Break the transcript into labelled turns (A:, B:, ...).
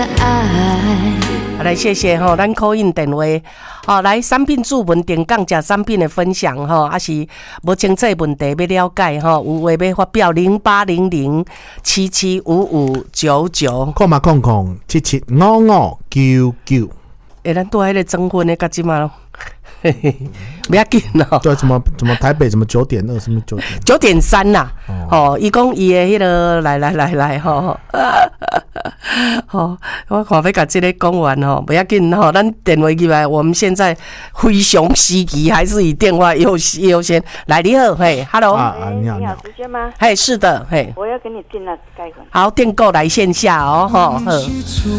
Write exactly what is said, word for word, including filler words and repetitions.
A: 好来，谢谢吼，咱call in电话，好来产品注文定讲食产品的分享吼，还是无清楚问题要了解吼，有话要发表零八零零七七五五九九，
B: 空嘛空空七七五五九九。
A: 诶，咱拄迄个征婚的甲即嘛咯。不要紧哦。
B: 对，怎么怎么台北怎么九点二什么九点
A: 九点三啦。哦，伊讲伊的迄个来来来来吼，吼，我看要甲这个讲完吼，不要紧吼，咱电话进来，我们现在非常时期，还是以电话优优先。来，你好，嘿 ，Hello，
B: 啊啊，你好，
C: 你好，时间吗？
A: 嘿，是的，嘿，
C: 我要给你订那盖粉。
A: 好，订购来线下哦，吼，好。